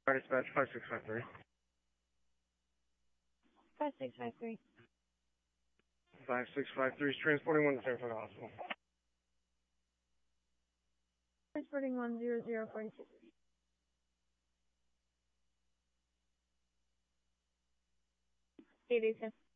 Dispatch 5653. 5653. 5653 is transporting one to Sarasota Hospital. Transporting 10042. Eight 8